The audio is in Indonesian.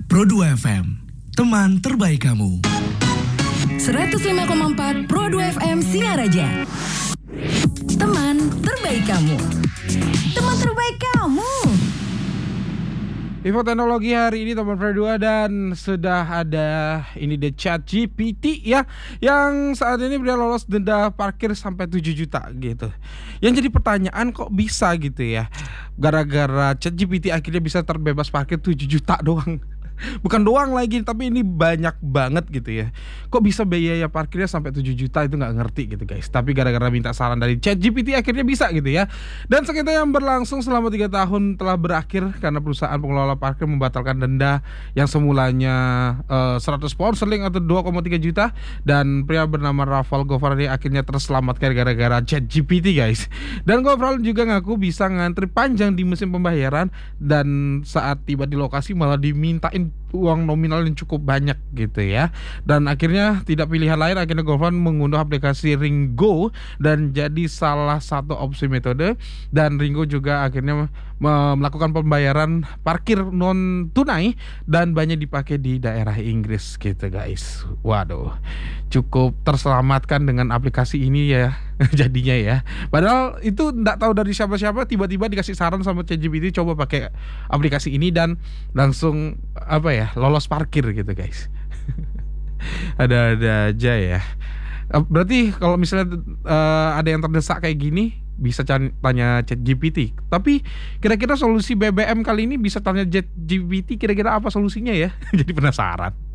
Pro2 FM, teman terbaik kamu. 105,4 Pro2 FM Singaraja. Teman terbaik kamu. Teman terbaik kamu. Info teknologi hari ini teman Pro2 dan sudah ada ini the ChatGPT ya, yang saat ini sudah lolos denda parkir sampai 7 juta gitu. Yang jadi pertanyaan, kok bisa gitu ya? Gara-gara ChatGPT akhirnya bisa terbebas parkir 7 juta doang. Bukan doang lagi, tapi ini banyak banget gitu ya. Kok bisa biaya parkirnya sampai 7 juta, itu gak ngerti gitu guys. Tapi gara-gara minta saran dari ChatGPT akhirnya bisa gitu ya. Dan sengketa yang berlangsung selama 3 tahun telah berakhir karena perusahaan pengelola parkir membatalkan denda yang semulanya 100 pound sterling atau 2,3 juta. Dan pria bernama Rafael Govrani akhirnya terselamatkan gara-gara ChatGPT guys. Dan Govrani juga ngaku bisa ngantri panjang di mesin pembayaran, dan saat tiba di lokasi malah dimintain uang nominal yang cukup banyak gitu ya. Dan akhirnya tidak pilihan lain, akhirnya Govan mengunduh aplikasi Ringo dan jadi salah satu opsi metode. Dan Ringo juga akhirnya melakukan pembayaran parkir non tunai dan banyak dipakai di daerah Inggris gitu guys. Waduh, cukup terselamatkan dengan aplikasi ini ya jadinya ya. Padahal itu enggak tahu dari siapa-siapa, tiba-tiba dikasih saran sama ChatGPT coba pakai aplikasi ini dan langsung lolos parkir gitu guys. Ada aja ya. Berarti kalau misalnya ada yang terdesak kayak gini bisa tanya ChatGPT. Tapi kira-kira solusi BBM kali ini bisa tanya ChatGPT, kira-kira apa solusinya ya? Jadi penasaran.